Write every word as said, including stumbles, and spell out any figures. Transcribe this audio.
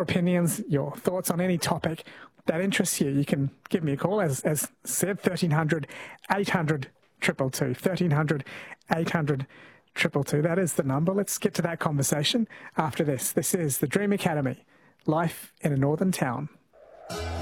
opinions, your thoughts on any topic that interests you, you can give me a call, as, as said, thirteen hundred, eight hundred, two two two, thirteen hundred, eight hundred, two two two. That is the number. Let's get to that conversation after this. This is the Dream Academy, life in a northern town.